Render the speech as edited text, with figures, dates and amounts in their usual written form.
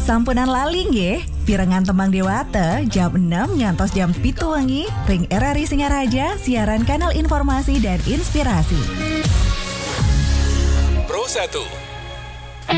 Sampunan laling ye, pirengan tembang dewata, jam 6 ngantos jam 7 wengi, ring RRI Singaraja, siaran kanal informasi dan inspirasi. Pro 1